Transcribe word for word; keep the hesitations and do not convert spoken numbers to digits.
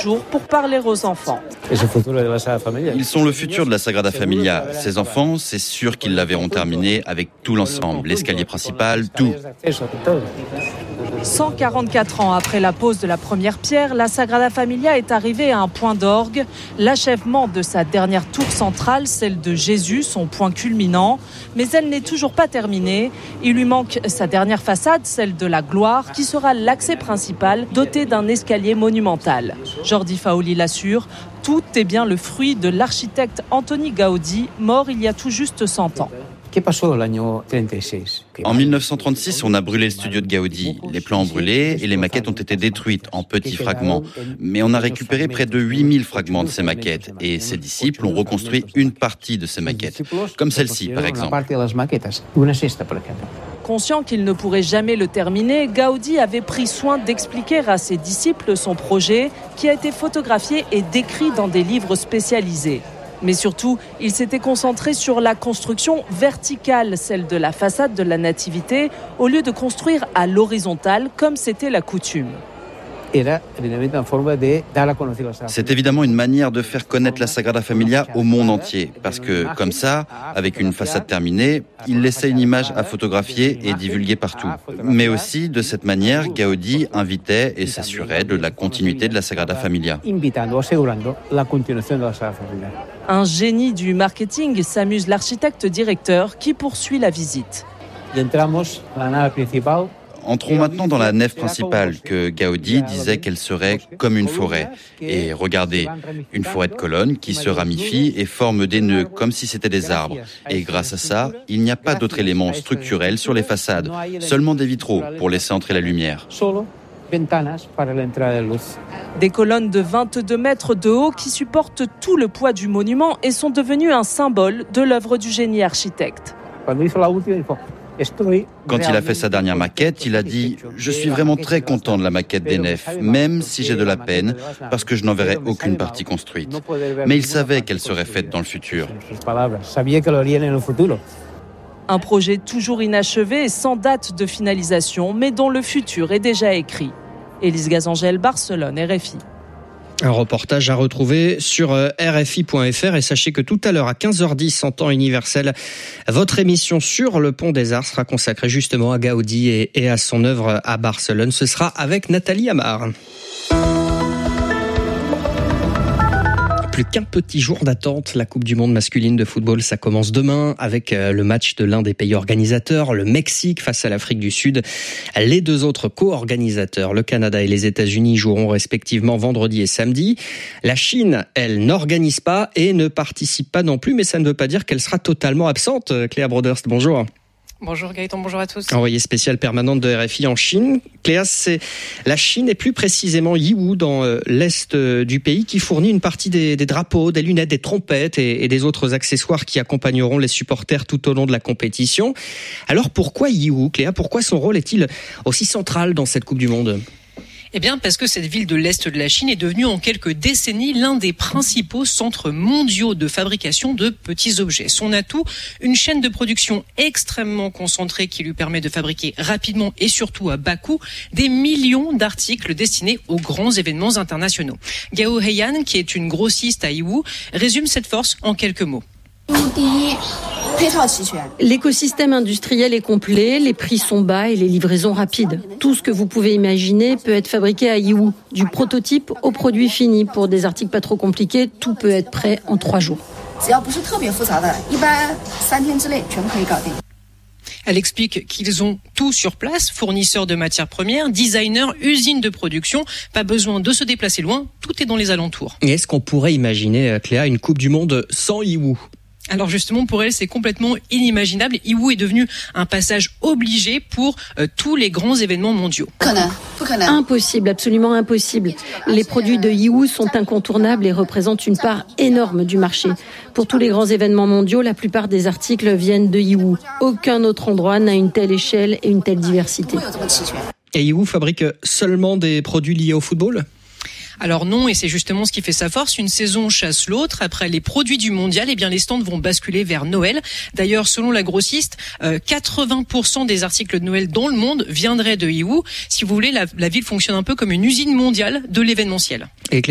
toujours pour parler aux enfants. Ils sont le futur de la Sagrada Familia. Ces enfants, c'est sûr qu'ils la verront terminer avec tout l'ensemble, l'escalier principal, tout. cent quarante-quatre ans après la pose de la première pierre, la Sagrada Familia est arrivée à un point d'orgue, l'achèvement de sa dernière tour centrale, celle de Jésus, son point culminant. Mais elle n'est toujours pas terminée. Il lui manque sa dernière façade, celle de la gloire, qui sera l'accès principal, doté d'un escalier monumental. Jordi Faoli l'assure, tout est bien le fruit de l'architecte Antoni Gaudí, mort il y a tout juste cent ans. En dix-neuf cent trente-six, on a brûlé le studio de Gaudí. Les plans ont brûlé et les maquettes ont été détruites en petits fragments. Mais on a récupéré près de huit mille fragments de ces maquettes et ses disciples ont reconstruit une partie de ces maquettes, comme celle-ci par exemple. Conscient qu'il ne pourrait jamais le terminer, Gaudí avait pris soin d'expliquer à ses disciples son projet qui a été photographié et décrit dans des livres spécialisés. Mais surtout, il s'était concentré sur la construction verticale, celle de la façade de la Nativité, au lieu de construire à l'horizontale comme c'était la coutume. C'est évidemment une manière de faire connaître la Sagrada Familia au monde entier, parce que comme ça, avec une façade terminée, il laissait une image à photographier et divulguer partout. Mais aussi, de cette manière, Gaudí invitait et s'assurait de la continuité de la Sagrada Familia. Un génie du marketing s'amuse l'architecte directeur qui poursuit la visite. Entrons maintenant dans la nef principale, que Gaudí disait qu'elle serait comme une forêt. Et regardez, une forêt de colonnes qui se ramifie et forme des nœuds comme si c'était des arbres. Et grâce à ça, il n'y a pas d'autres éléments structurels sur les façades, seulement des vitraux pour laisser entrer la lumière. Des colonnes de vingt-deux mètres de haut qui supportent tout le poids du monument et sont devenues un symbole de l'œuvre du génie architecte. Quand il a fait sa dernière maquette, il a dit « Je suis vraiment très content de la maquette des nefs, même si j'ai de la peine, parce que je n'en verrai aucune partie construite. » Mais il savait qu'elle serait faite dans le futur. Un projet toujours inachevé et sans date de finalisation, mais dont le futur est déjà écrit. Élise Gazangel, Barcelone, R F I. Un reportage à retrouver sur R F I point F R et sachez que tout à l'heure à quinze heures dix en temps universel, votre émission sur le Pont des Arts sera consacrée justement à Gaudí et à son œuvre à Barcelone. Ce sera avec Nathalie Amar. Plus qu'un petit jour d'attente, la Coupe du Monde masculine de football, ça commence demain avec le match de l'un des pays organisateurs, le Mexique face à l'Afrique du Sud. Les deux autres co-organisateurs, le Canada et les États-Unis, joueront respectivement vendredi et samedi. La Chine, elle, n'organise pas et ne participe pas non plus, mais ça ne veut pas dire qu'elle sera totalement absente. Cléa Broderst, bonjour. Bonjour Gaëtan, bonjour à tous. Envoyée spéciale permanente de R F I en Chine. Cléa, c'est la Chine et plus précisément Yiwu dans l'est du pays qui fournit une partie des, des drapeaux, des lunettes, des trompettes et, et des autres accessoires qui accompagneront les supporters tout au long de la compétition. Alors pourquoi Yiwu, Cléa? Pourquoi son rôle est-il aussi central dans cette Coupe du Monde? Eh bien, parce que cette ville de l'Est de la Chine est devenue en quelques décennies l'un des principaux centres mondiaux de fabrication de petits objets. Son atout, une chaîne de production extrêmement concentrée qui lui permet de fabriquer rapidement et surtout à bas coût des millions d'articles destinés aux grands événements internationaux. Gao Heian, qui est une grossiste à Yiwu, résume cette force en quelques mots. L'écosystème industriel est complet, les prix sont bas et les livraisons rapides. Tout ce que vous pouvez imaginer peut être fabriqué à Yiwu, du prototype au produit fini. Pour des articles pas trop compliqués, tout peut être prêt en trois jours. Elle explique qu'ils ont tout sur place, fournisseurs de matières premières, designers, usines de production. Pas besoin de se déplacer loin, tout est dans les alentours. Et est-ce qu'on pourrait imaginer, Cléa, une Coupe du Monde sans Yiwu ? Alors justement, pour elle, c'est complètement inimaginable. Yiwu est devenu un passage obligé pour euh, tous les grands événements mondiaux. Impossible, absolument impossible. Les produits de Yiwu sont incontournables et représentent une part énorme du marché. Pour tous les grands événements mondiaux, la plupart des articles viennent de Yiwu. Aucun autre endroit n'a une telle échelle et une telle diversité. Et Yiwu fabrique seulement des produits liés au football ? Alors non, et c'est justement ce qui fait sa force. Une saison chasse l'autre. Après les produits du mondial, eh bien les stands vont basculer vers Noël. D'ailleurs, selon la grossiste, euh, quatre-vingts pour cent des articles de Noël dans le monde viendraient de Yiwu. Si vous voulez, la, la ville fonctionne un peu comme une usine mondiale de l'événementiel. Et